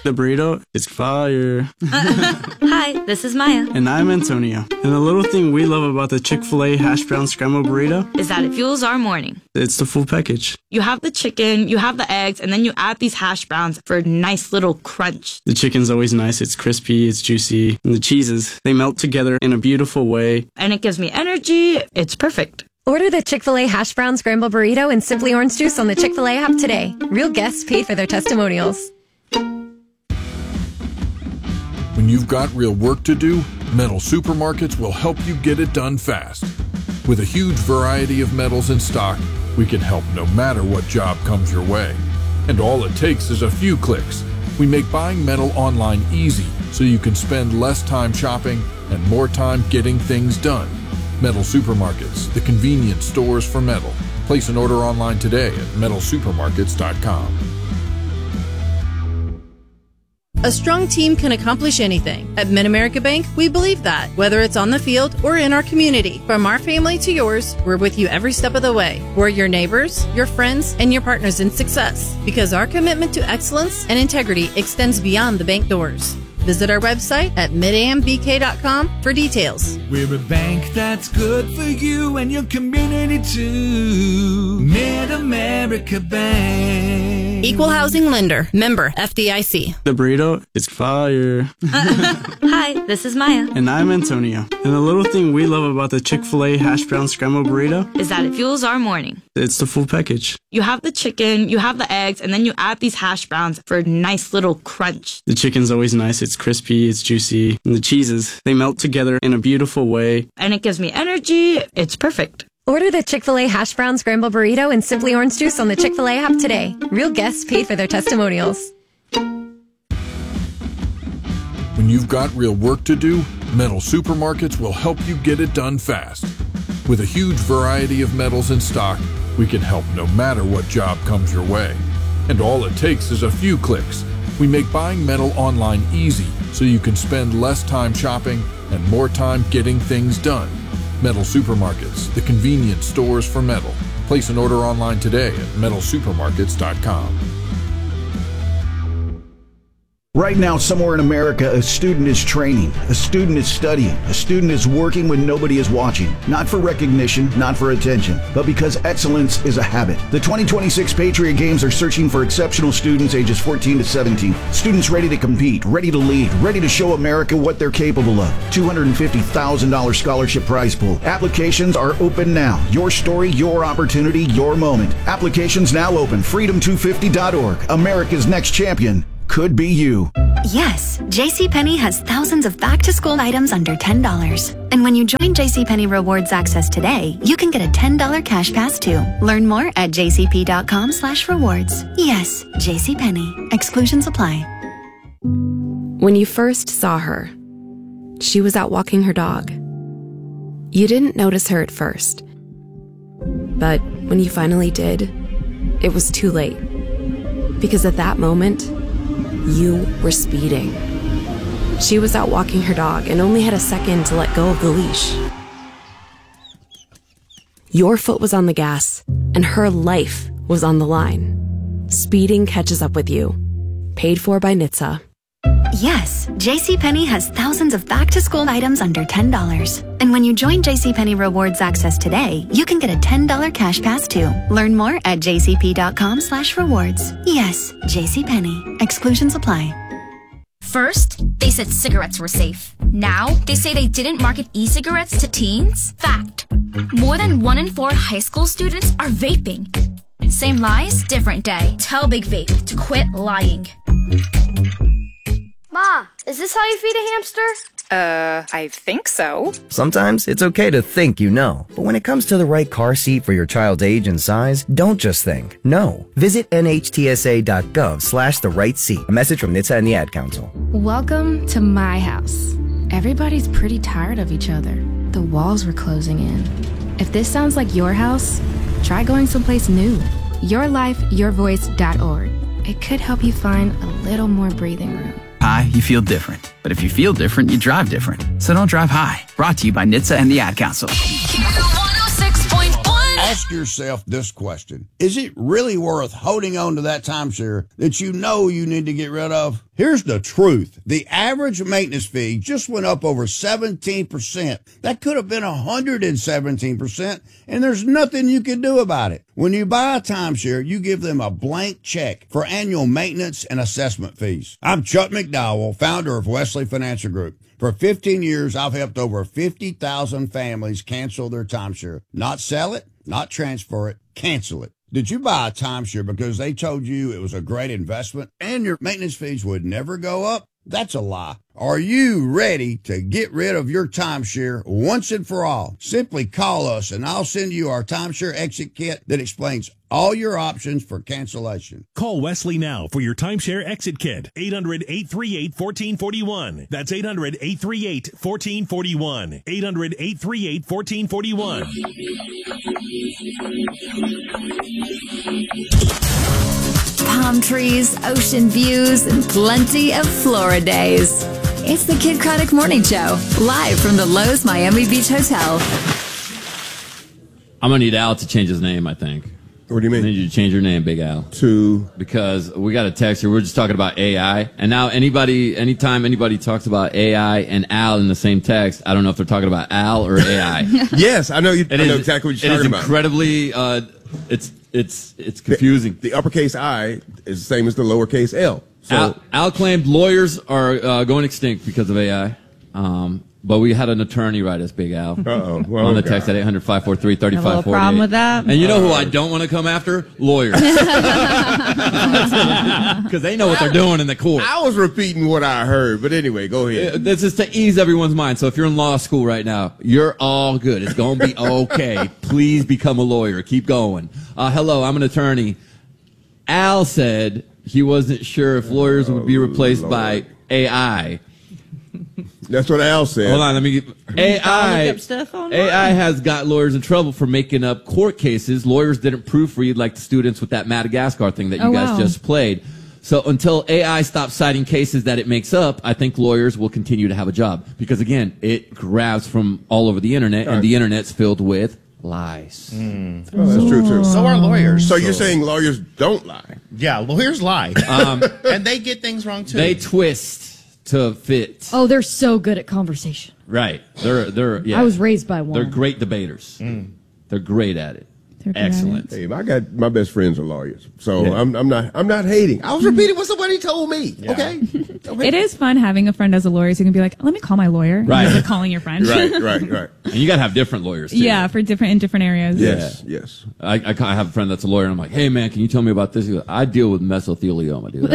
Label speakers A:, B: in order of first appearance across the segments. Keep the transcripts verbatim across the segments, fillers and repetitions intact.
A: The burrito is fire.
B: Hi, this is Maya.
A: And I'm Antonio. And the little thing we love about the Chick-fil-A hash brown scrambled burrito
B: is that it fuels our morning.
A: It's the full package.
B: You have the chicken, you have the eggs, and then you add these hash browns for a nice little crunch.
A: The chicken's always nice. It's crispy, it's juicy. And the cheeses, they melt together in a beautiful way.
B: And it gives me energy. It's perfect.
C: Order the Chick-fil-A hash brown scrambled burrito and Simply Orange Juice on the Chick-fil-A app today. Real guests pay for their testimonials.
D: When you've got real work to do, Metal Supermarkets will help you get it done fast. With a huge variety of metals in stock, we can help no matter what job comes your way. And all it takes is a few clicks. We make buying metal online easy so you can spend less time shopping and more time getting things done. Metal Supermarkets, the convenient stores for metal. Place an order online today at metal supermarkets dot com.
E: A strong team can accomplish anything. At Mid-America Bank, we believe that, whether it's on the field or in our community. From our family to yours, we're with you every step of the way. We're your neighbors, your friends, and your partners in success. Because our commitment to excellence and integrity extends beyond the bank doors. Visit our website at mid a m b k dot com for details.
F: We're a bank that's good for you and your community too. Mid-America Bank.
E: Equal housing lender. Member F D I C.
A: The burrito is fire.
B: Hi, this is Maya.
A: And I'm Antonio. And the little thing we love about the Chick-fil-A hash brown scrambled burrito
B: is that it fuels our morning.
A: It's the full package.
B: You have the chicken, you have the eggs, and then you add these hash browns for a nice little crunch.
A: The chicken's always nice. It's crispy, it's juicy. And the cheeses, they melt together in a beautiful way.
B: And it gives me energy. It's perfect.
C: Order the Chick-fil-A hash brown scrambled burrito and Simply Orange Juice on the Chick-fil-A app today. Real guests pay for their testimonials.
D: When you've got real work to do, Metal Supermarkets will help you get it done fast. With a huge variety of metals in stock, we can help no matter what job comes your way. And all it takes is a few clicks. We make buying metal online easy so you can spend less time shopping and more time getting things done. Metal Supermarkets, the convenient stores for metal. Place an order online today at metal supermarkets dot com.
G: Right now, somewhere in America, a student is training, a student is studying, a student is working when nobody is watching. Not for recognition, not for attention, but because excellence is a habit. The twenty twenty-six Patriot Games are searching for exceptional students ages fourteen to seventeen. Students ready to compete, ready to lead, ready to show America what they're capable of. two hundred fifty thousand dollars scholarship prize pool. Applications are open now. Your story, your opportunity, your moment. Applications now open. freedom two fifty dot org. America's next champion could be you.
H: Yes, JCPenney has thousands of back-to-school items under ten dollars. And when you join JCPenney Rewards Access today, you can get a ten dollars cash pass too. Learn more at jcp.com slash rewards. Yes, JCPenney. Exclusions apply.
I: When you first saw her, she was out walking her dog. You didn't notice her at first. But when you finally did, it was too late. Because at that moment, you were speeding. She was out walking her dog and only had a second to let go of the leash. Your foot was on the gas, and her life was on the line. Speeding catches up with you. Paid for by N H T S A.
H: Yes, JCPenney has thousands of back-to-school items under ten dollars. And when you join JCPenney Rewards Access today, you can get a ten dollars cash pass too. Learn more at jcp.com slash rewards. Yes, JCPenney. Exclusions apply.
J: First, they said cigarettes were safe. Now, they say they didn't market e-cigarettes to teens. Fact. More than one in four high school students are vaping. Same lies, different day. Tell Big Vape to quit lying.
K: Ma, is this how you feed a hamster?
L: Uh, I think so.
M: Sometimes it's okay to think you know, but when it comes to the right car seat for your child's age and size, don't just think. No. Visit nhtsa.gov slash the right seat. A message from N H T S A and the Ad Council.
N: Welcome to my house. Everybody's pretty tired of each other. The walls were closing in. If this sounds like your house, try going someplace new. your life your voice dot org. It could help you find a little more breathing room.
O: High, you feel different. But if you feel different, you drive different. So don't drive high. Brought to you by N H T S A and the Ad Council.
P: Ask yourself this question. Is it really worth holding on to that timeshare that you know you need to get rid of? Here's the truth. The average maintenance fee just went up over seventeen percent. That could have been one hundred seventeen percent, and there's nothing you can do about it. When you buy a timeshare, you give them a blank check for annual maintenance and assessment fees. I'm Chuck McDowell, founder of Wesley Financial Group. For fifteen years, I've helped over fifty thousand families cancel their timeshare. Not sell it, not transfer it, cancel it. Did you buy a timeshare because they told you it was a great investment and your maintenance fees would never go up? That's a lie. Are you ready to get rid of your timeshare once and for all? Simply call us and I'll send you our timeshare exit kit that explains all your options for cancellation.
Q: Call Wesley now for your timeshare exit kit. eight hundred, eight three eight, one four four one. That's eight hundred, eight three eight, one four four one. eight hundred, eight three eight, one four four one.
R: Palm trees, ocean views, and plenty of Florida days. It's the Kid Craddock Morning Show, live from the Lowe's Miami Beach Hotel.
S: I'm going to need Al to change his name, I think.
T: What do you mean?
S: I need you to change your name, Big Al.
T: To?
S: Because we got a text here. We're just talking about A I. And now anybody, anytime anybody talks about A I and Al in the same text, I don't know if they're talking about Al or A I.
T: Yes, I know you.
S: It
T: I know
S: is-
T: exactly what you're
S: it
T: talking
S: is
T: about.
S: incredibly, uh, it's, it's, it's confusing.
T: The, the uppercase I is the same as the lowercase L. So,
S: Al, Al claimed lawyers are uh, going extinct because of A I. Um, but we had an attorney write us, Big Al,
T: Uh-oh. Well,
S: on the
T: God.
S: text at eight hundred, five four three, three five four eight.
B: Have a little problem with that?
S: And you know who
T: Uh,
S: I don't want to come after? Lawyers. Because they know what they're doing in the court.
T: I was repeating what I heard, but anyway, go ahead.
S: Uh, This is to ease everyone's mind. So if you're in law school right now, you're all good. It's going to be okay. Please become a lawyer. Keep going. Uh, hello, I'm an attorney. Al said he wasn't sure if lawyers would be replaced by A I.
T: That's what Al said.
S: Hold on, let me get A I.
B: Look up stuff online.
S: A I has got lawyers in trouble for making up court cases. Lawyers didn't proofread like the students with that Madagascar thing that you
B: Oh,
S: guys
B: wow.
S: just played. So until A I stops citing cases that it makes up, I think lawyers will continue to have a job. Because again, it grabs from all over the internet, and the internet's filled with lies.
T: Oh, that's true, too.
B: So are lawyers.
T: So you're saying lawyers don't lie?
B: Yeah, lawyers lie.
S: Um,
B: and they get things wrong, too.
S: They twist to fit.
U: Oh, they're so good at conversation.
S: Right. They're they're yeah.
U: I was raised by one.
S: They're great debaters. They're great at it.
U: They're good at
S: Excellent.
T: Hey, I got my best friends are lawyers, so
S: Yeah.
T: I'm I'm not I'm not hating. I was repeating what somebody told me. Okay.
V: It is fun having a friend as a lawyer, so you can be like, let me call my lawyer.
S: Right.
V: Instead of calling your friend.
T: Right, right, right.
S: And you got to have different lawyers, too.
V: Yeah, for different in different areas.
T: Yes, yes.
S: I, I ca- I have a friend that's a lawyer, and I'm like, hey, man, can you tell me about this? He goes, I deal with mesothelioma, dude.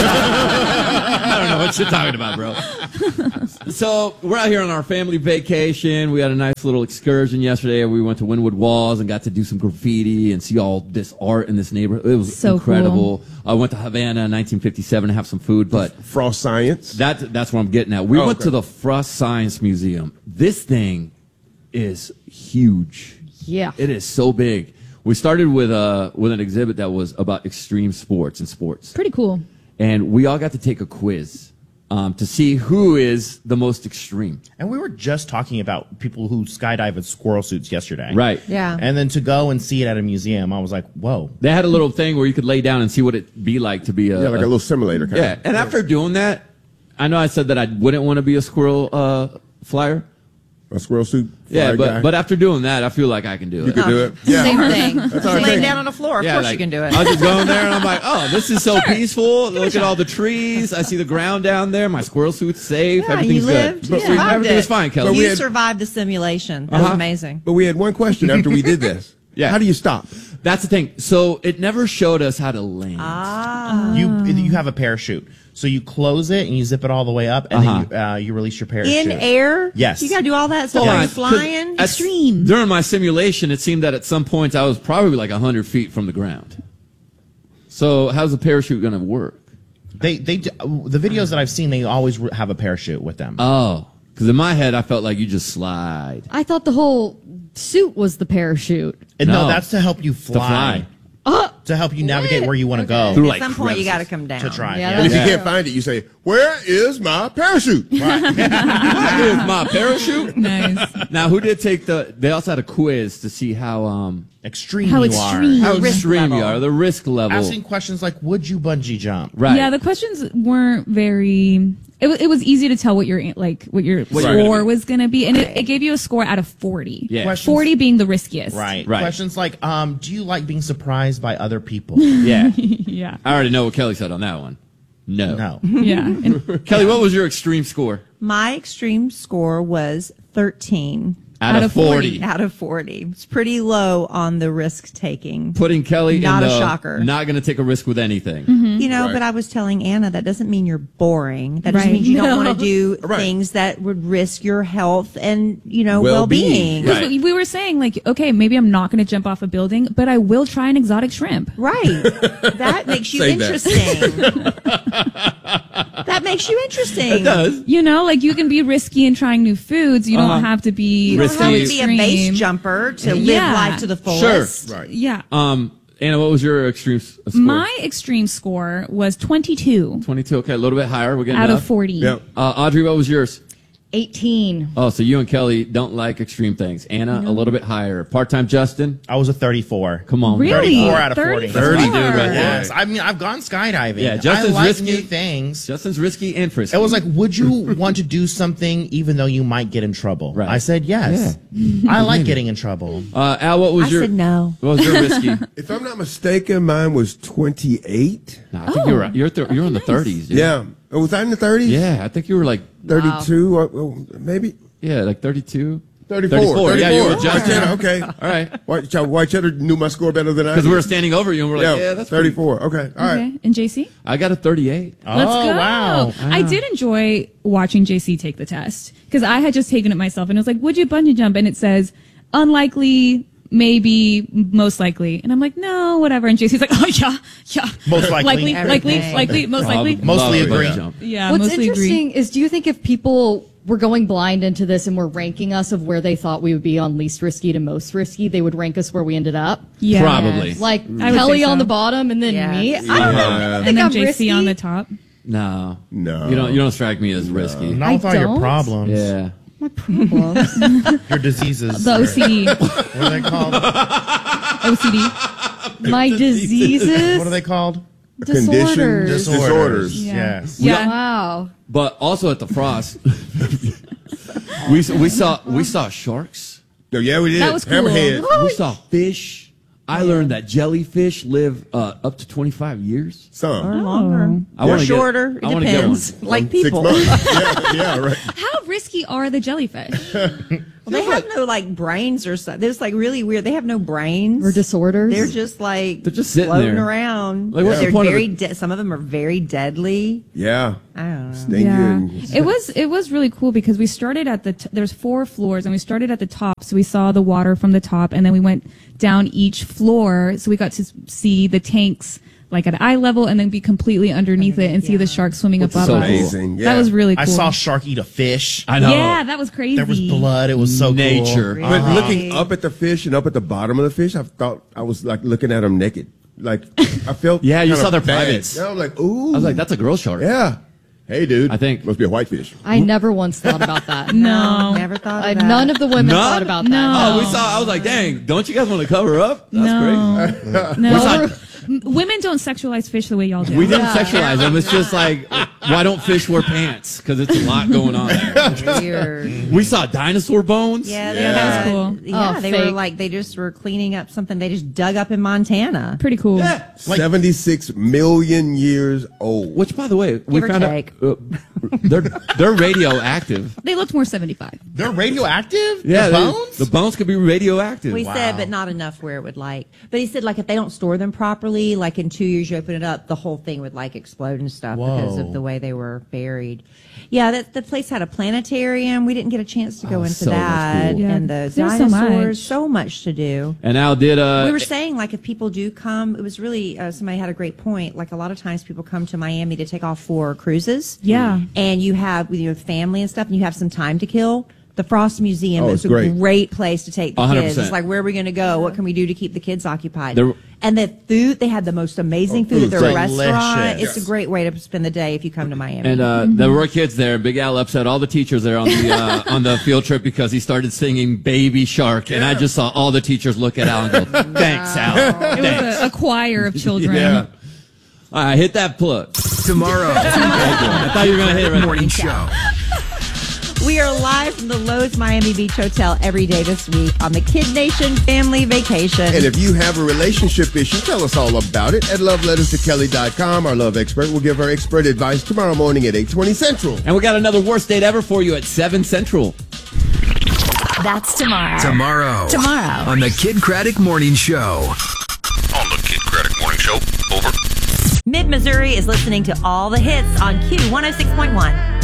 S: I don't know what you're talking about, bro. So we're out here on our family vacation. We had a nice little excursion yesterday. We went to Wynwood Walls and got to do some graffiti and see all this art in this neighborhood. It was
V: So
S: incredible. I went to Havana in nineteen fifty-seven to have some food, but
T: Frost Science.
S: That, that's what I'm getting at. We
T: Oh,
S: went
T: okay.
S: to the Frost Science Museum. This thing is huge.
U: Yeah.
S: It is so big. We started with uh with an exhibit that was about extreme sports and sports.
U: Pretty cool.
S: And we all got to take a quiz um, to see who is the most extreme.
B: And we were just talking about people who skydive in squirrel suits yesterday.
S: Right.
U: Yeah.
B: And then to go and see it at a museum, I was like, whoa.
S: They had a little thing where you could lay down and see what it'd be like to be a
T: Yeah, like a little simulator kind
S: Yeah.
T: of.
S: And after doing that, I know I said that I wouldn't want to be a squirrel uh, flyer.
T: A squirrel suit.
S: Yeah,
T: flyer
S: but
T: guy.
S: but after doing that, I feel like I can do
T: You
S: it.
T: could do it. Yeah.
W: Same thing.
T: That's all it
W: Laying
T: takes.
W: down on the floor, of
S: Yeah,
W: course
S: like,
W: you can do it.
S: I was just going there and I'm like, oh, this is so peaceful. Look at all the trees. I see the ground down there. My squirrel suit's safe.
W: Yeah,
S: Everything's
W: you lived.
S: good. But
W: You
S: we,
W: survived
S: everything
W: it.
S: was fine, Kelly.
W: You
T: we had-
W: survived the simulation. That was
S: Uh-huh.
W: amazing.
T: But we had one question after we did this.
S: Yeah.
T: How do you stop?
S: That's the thing. So it never showed us how to land.
W: Ah.
B: You you have a parachute. So you close it and you zip it all the way up, and
S: Uh-huh.
B: then you, uh, you release your parachute.
W: In air?
B: Yes.
W: You got to do all that stuff.
S: Hold
W: Are
S: on,
W: you
S: 'cause
W: flying?
S: at-
W: Extreme.
S: During my simulation, it seemed that at some points I was probably like one hundred feet from the ground. So how's the parachute going to work?
B: They they d- the videos that I've seen, they always re- have a parachute with them.
S: Oh, because in my head, I felt like you just slide.
U: I thought the whole suit was the parachute.
B: And no,
S: no.
B: that's to help you
S: To
B: fly.
S: fly.
U: Uh,
A: to help you navigate where you want to go.
S: Through,
W: At
S: like,
W: some point, you
S: crevices.
W: got to come down.
A: To try.
W: Yeah,
T: And if you
S: Yeah.
T: can't find it, you say, "Where is my parachute?"
S: What is my parachute?
V: Nice.
S: Now, who did take the? They also had a quiz to see how um
A: Extreme
V: How
A: you
V: extreme.
A: are.
S: how
W: The risk
S: extreme you
W: level.
S: are, the risk level.
A: Asking questions like, would you bungee jump?
S: Right.
V: Yeah, the questions weren't very. It, wa- it was easy to tell what your like what your
S: What you're gonna
V: score
S: be.
V: was going to be, and it, it gave you a score out of forty.
S: Yeah.
A: Questions-
V: forty being the riskiest.
A: Right.
S: Right.
A: Questions like, um, do you like being surprised by other people?
S: Yeah.
V: Yeah.
S: I already know what Kelly said on that one. No.
A: No.
V: Yeah. And
S: Kelly, what was your extreme score?
W: My extreme score was thirteen
S: Out,
V: Out
S: of
V: of forty.
S: forty.
W: out of forty. It's pretty low on the risk taking.
S: Putting Kelly
W: Not
S: in
W: a
S: the
W: shocker.
S: not going to take a risk with anything.
W: You know,
T: Right.
W: but I was telling Anna that doesn't mean you're boring. That doesn't
V: Right.
W: mean you don't
V: No.
W: want to do
T: Right.
W: things that would risk your health and, you know,
T: Well-being.
W: well-being.
S: Right.
V: Because we were saying, like, okay, maybe I'm not going to jump off a building, but I will try an exotic shrimp.
W: Right. That makes you
T: Say that.
W: interesting. That makes you interesting.
S: It does.
V: You know, like you can be risky in trying new foods. You don't
S: Uh-huh.
V: have to be
W: You don't have to
S: Risky.
W: be a base jumper to live
V: Yeah.
W: life to the
S: Sure.
W: fullest.
T: Right.
V: Yeah.
S: Um, Anna, what was your extreme s- score?
V: My extreme score was twenty-two
S: twenty-two. Okay, a little bit higher. We're getting
V: out
S: up.
V: of forty.
T: Yep.
S: Uh, Audrey, what was yours?
U: eighteen.
S: Oh, so you and Kelly don't like extreme things. Anna, a little bit higher. Part-time Justin?
A: I was a thirty-four.
S: Come on.
V: Really?
A: thirty-four out of forty.
V: thirty,
S: dude, right there.
A: Yes. I mean, I've gone skydiving.
S: Yeah, Justin's
A: I like
S: risky.
A: new things.
S: Justin's risky and frisky.
A: It was like, would you want to do something even though you might get in trouble?
S: Right.
A: I said yes. I like getting in trouble.
S: Uh, Al, what was
W: I
S: your...
W: said no.
S: What was your risky?
T: If I'm not mistaken, mine was twenty-eight.
S: No, I think you're right. You're, th- you're in the thirties. Dude.
T: Yeah. Was I in the thirties?
S: Yeah, I think you were like...
T: thirty-two, or, or maybe
S: Yeah, like thirty-two.
T: thirty-four.
S: thirty-four. Yeah, you were
T: White
S: Justin.
T: Cheddar, okay.
S: All right.
T: White, Ch- White Cheddar knew my score better than I
S: Because
T: did.
S: we were standing over you and we're like, yeah, that's pretty-
T: thirty-four. Okay, all right.
V: Okay. And J C?
S: I got a thirty-eight.
V: Let's
A: Oh,
V: go.
A: wow.
V: I did enjoy watching J C take the test because I had just taken it myself and it was like, would you bungee jump? And it says unlikely, maybe, most likely. And I'm like, no, whatever. And J C's like, oh, yeah, yeah.
A: Most likely.
V: Likely, likely,
W: Everything.
V: likely, most likely.
S: Love-
A: Mostly
S: love a
A: agree.
S: bungee jump.
V: Yeah,
U: What's
V: mostly
U: interesting
V: agree.
U: is, do you think if people were going blind into this and were ranking us of where they thought we would be on least risky to most risky, they would rank us where we ended up?
V: Yeah.
S: Probably.
U: Like
V: I would
U: Kelly
V: say so.
U: on the bottom and then
W: Yeah.
U: me? I don't know.
T: Yeah.
U: I think
V: And then
U: I'm
V: J C
U: risky.
V: on the top.
S: No.
T: No.
S: You don't, you don't strike me as risky.
A: Not
U: I
A: with all your
U: don't?
A: problems.
S: Yeah.
U: My problems.
A: Your diseases.
V: The O C D.
A: What are they called?
V: O C D.
U: My diseases.
A: What are they called?
U: Disorders.
A: Disorders.
T: Disorders.
V: Yeah.
A: Yes.
V: Yeah.
U: Wow.
S: But also at the Frost, we, we saw we saw sharks.
T: No, yeah, we did.
V: That was cool.
T: Hammerhead.
S: We saw fish. I learned that jellyfish live uh, up to twenty-five years.
T: Some.
W: Or longer.
S: I
W: or
S: wanna get-
W: shorter.
S: I
W: it
S: wanna get
W: depends.
S: one.
W: Like
T: Um, Six
W: people.
T: months. yeah, yeah, right.
V: How risky are the jellyfish?
W: Well, they have no like brains or something. It's like really weird. They have no brains
U: Or disorders.
W: They're just like
S: They're just sitting
W: floating
S: there.
W: around.
S: Like, what's the
W: They're
S: point of
W: very.
S: it?
W: De- some of them are very deadly.
T: Yeah.
W: I don't know.
T: Stingy.
V: Yeah,
T: and-
V: it was it was really cool because we started at the t- there's four floors and we started at the top, so we saw the water from the top, and then we went down each floor, so we got to s- see the tanks like at eye level, and then be completely underneath it and see the sharks swimming
S: Which is
V: above
S: so
V: us.
T: amazing, yeah.
V: That was really cool.
A: I saw a shark eat a fish.
S: I know.
V: Yeah, that was crazy.
A: There was blood. It was so
S: Nature.
A: cool.
T: But
A: Uh-huh.
T: looking up at the fish and up at the bottom of the fish, I thought I was like looking at them naked. Like I felt.
S: Yeah, you
T: kinda
S: saw their
T: bad.
S: privates.
T: Yeah, I was like, ooh.
S: I was like, that's a girl shark.
T: yeah. Hey, dude.
S: I think-
T: must be a whitefish.
U: I never once thought about that.
V: No.
W: Never thought
U: Uh,
W: of that.
U: none of the women
S: None?
U: thought about that.
V: No.
S: Oh, we saw. I was like, dang, don't you guys want to cover up? That's
V: No.
S: great.
V: No,
S: We saw-
V: M- women don't sexualize fish the way y'all do.
S: We didn't
U: Yeah.
S: sexualize them. It's just like, why don't fish wear pants? Because it's a lot going on there.
W: Weird.
S: We saw dinosaur bones.
W: Yeah, they
T: Yeah.
V: That
W: had-
V: was cool.
W: Yeah,
U: Oh,
W: they were
U: fake.
W: like they just were cleaning up something they just dug up in Montana.
V: Pretty cool.
T: Seventy-six million years old.
S: Which, by the way, we
W: Give or
S: found
W: take.
S: out uh, they're they're radioactive.
V: They looked more seventy-five.
A: They're radioactive?
S: Yeah,
A: The
S: they-
A: bones?
S: the bones could be radioactive.
W: We said, but not enough where it would like. But he said, like, if they don't store them properly, like in two years you open it up, the whole thing would like explode and stuff because
A: Whoa.
W: of the way they were buried. Yeah, that the place had a planetarium. We didn't get a chance to go
S: Oh,
W: into
S: so much
W: that,
S: cool.
V: Yeah,
W: and the
V: there's so
W: dinosaurs. So
V: much.
W: much. to do.
S: And Al did. Uh,
W: we were saying, like, if people do come, it was really uh, somebody had a great point. Like, a lot of times people come to Miami to take off for cruises.
V: Yeah.
W: And you have with your family and stuff, and you have some time to kill. The Frost Museum
T: Oh,
W: is
T: it's
W: a
T: great.
W: great place to take the
S: one hundred
W: kids.
S: percent.
W: It's like, where are we going to go? What can we do to keep the kids occupied?
S: There-
W: and the food, they have the most amazing
T: Oh,
W: food at
T: food's
W: their
A: delicious.
W: restaurant. It's a great way to spend the day if you come to Miami.
S: And uh, there were kids there. Big Al upset all the teachers there on the uh, on the field trip because he started singing "Baby Shark," and I just saw all the teachers look at Al and go, "Thanks, Al."
V: It was a, a choir of children.
S: Yeah. All right, hit that plug.
C: Tomorrow.
S: I thought you were gonna hit it right.
C: Morning show.
W: We are live from the Lowe's Miami Beach Hotel every day this week on the Kid Nation Family Vacation.
T: And if you have a relationship issue, tell us all about it at love letters to kelly dot com. Our love expert will give her expert advice tomorrow morning at eight twenty Central.
S: And we got another worst date ever for you at seven Central.
R: That's tomorrow.
C: Tomorrow.
R: Tomorrow.
C: On the Kid Craddock Morning Show.
E: On the Kid Craddock Morning Show. Over.
W: Mid-Missouri is listening to all the hits on Q one oh six point one.